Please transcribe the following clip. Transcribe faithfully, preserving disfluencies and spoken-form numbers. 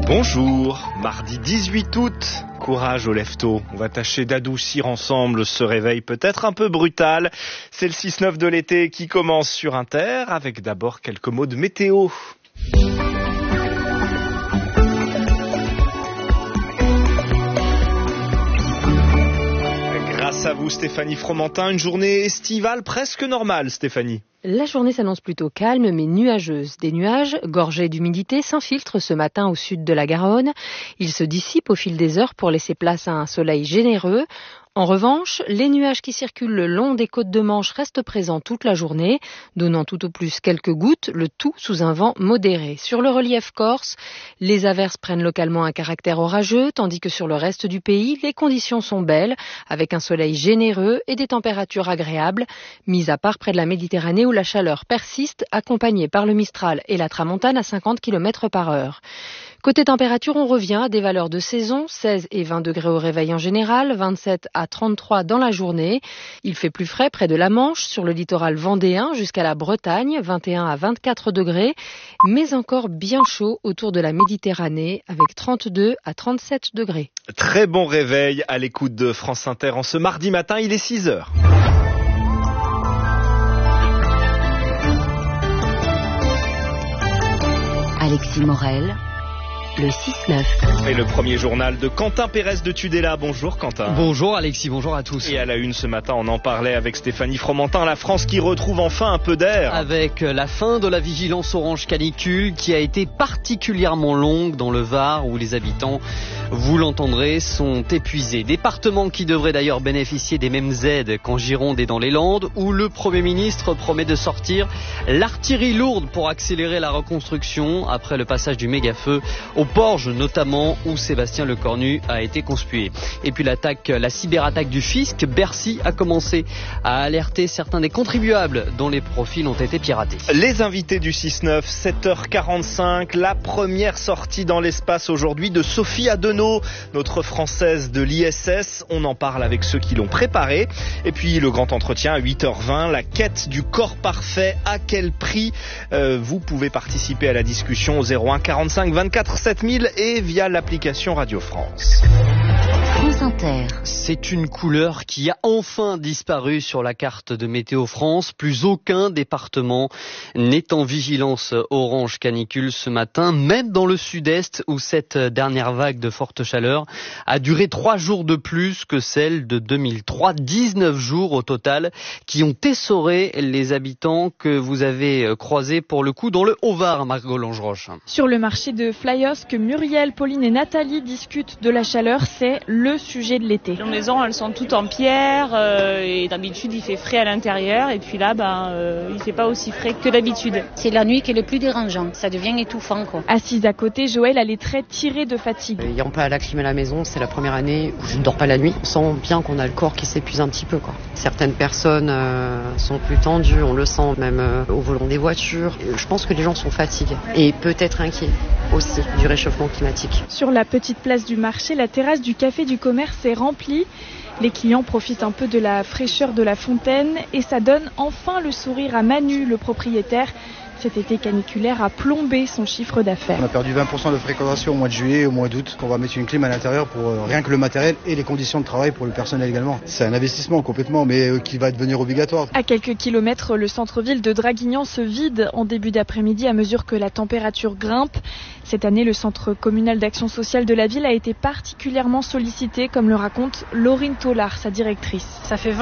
Bonjour, mardi dix-huit août, courage aux lève-tôt. On va tâcher d'adoucir ensemble ce réveil peut-être un peu brutal. C'est le six neuf de l'été qui commence sur Inter avec d'abord quelques mots de météo. Grâce à vous Stéphanie Fromentin, une journée estivale presque normale Stéphanie. La journée s'annonce plutôt calme mais nuageuse. Des nuages gorgés d'humidité s'infiltrent ce matin au sud de la Garonne. Ils se dissipent au fil des heures pour laisser place à un soleil généreux. En revanche, les nuages qui circulent le long des côtes de Manche restent présents toute la journée, donnant tout au plus quelques gouttes, le tout sous un vent modéré. Sur le relief corse, les averses prennent localement un caractère orageux, tandis que sur le reste du pays, les conditions sont belles, avec un soleil généreux et des températures agréables, mis à part près de la Méditerranée où la chaleur persiste, accompagnée par le Mistral et la Tramontane à cinquante kilomètres par heure. Côté température, on revient à des valeurs de saison, seize et vingt degrés au réveil en général, vingt-sept à trente-trois dans la journée. Il fait plus frais près de la Manche, sur le littoral vendéen jusqu'à la Bretagne, vingt et un à vingt-quatre degrés, mais encore bien chaud autour de la Méditerranée avec trente-deux à trente-sept degrés. Très bon réveil à l'écoute de France Inter en ce mardi matin, il est six heures. Alexis Morel, le six neuf. Et le premier journal de Quentin Pérez de Tudela. Bonjour Quentin. Bonjour Alexis, bonjour à tous. Et à la une ce matin, on en parlait avec Stéphanie Fromentin, la France qui retrouve enfin un peu d'air. Avec la fin de la vigilance orange canicule qui a été particulièrement longue dans le Var où les habitants, vous l'entendrez, sont épuisés. Département qui devrait d'ailleurs bénéficier des mêmes aides qu'en Gironde et dans les Landes où le Premier ministre promet de sortir l'artillerie lourde pour accélérer la reconstruction après le passage du méga-feu au Porge notamment où Sébastien Lecornu a été conspué. Et puis l'attaque, la cyberattaque du fisc, Bercy a commencé à alerter certains des contribuables dont les profils ont été piratés. Les invités du six neuf, sept heures quarante-cinq, la première sortie dans l'espace aujourd'hui de Sophie Adenau, notre Française de l'I S S. On en parle avec ceux qui l'ont préparée. Et puis le grand entretien à huit heures vingt, la quête du corps parfait, à quel prix euh, vous pouvez participer à la discussion au zéro un quarante-cinq vingt-quatre sept mille et via l'application Radio France. France Inter. C'est une couleur qui a enfin disparu sur la carte de Météo France. Plus aucun département n'est en vigilance orange canicule ce matin, même dans le sud-est où cette dernière vague de forte chaleur a duré trois jours de plus que celle de deux mille trois. dix-neuf jours au total qui ont essoré les habitants que vous avez croisés pour le coup dans le Haut-Var, Margot Langeroche. Sur le marché de Flyos que Muriel, Pauline et Nathalie discutent de la chaleur, c'est le sujet de l'été. Les maisons, elles sont toutes en pierre euh, et d'habitude il fait frais à l'intérieur et puis là, ben, euh, il fait pas aussi frais que d'habitude. C'est la nuit qui est le plus dérangeant, ça devient étouffant quoi. Assise à côté, Joël a les traits tirés de fatigue. N'ayant pas la clim à la maison, c'est la première année où je ne dors pas la nuit. On sent bien qu'on a le corps qui s'épuise un petit peu, quoi. Certaines personnes euh, sont plus tendues, on le sent même euh, au volant des voitures. Je pense que les gens sont fatigués et peut-être inquiets aussi du réchauffement climatique. Sur la petite place du marché, la terrasse du café du commerce est remplie. Les clients profitent un peu de la fraîcheur de la fontaine et ça donne enfin le sourire à Manu, le propriétaire. Cet été caniculaire a plombé son chiffre d'affaires. On a perdu vingt pour cent de fréquentation au mois de juillet et au mois d'août. On va mettre une clim à l'intérieur pour euh, rien que le matériel et les conditions de travail pour le personnel également. C'est un investissement complètement, mais euh, qui va devenir obligatoire. À quelques kilomètres, le centre-ville de Draguignan se vide en début d'après-midi à mesure que la température grimpe. Cette année, le centre communal d'action sociale de la ville a été particulièrement sollicité, comme le raconte Laurine Tollard, sa directrice. Ça fait